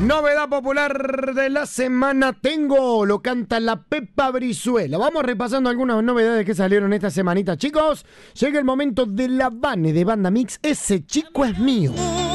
Novedad popular de la semana tengo, lo canta la Pepa Brizuela. Vamos repasando algunas novedades que salieron esta semanita, chicos. Llega el momento de la Vane de Banda Mix, Ese chico es mío.